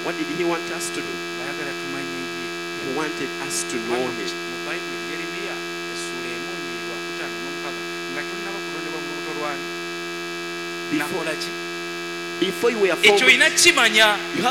What did he want us to do? Bayagala tumanye ye. He wanted us to know him. Mu Bible Yeremiya essula 1:5 nga tunnaba kulondebwa mu lubuto lwange. Nakola ki? Before you were Ekyo formed, ina kimanya.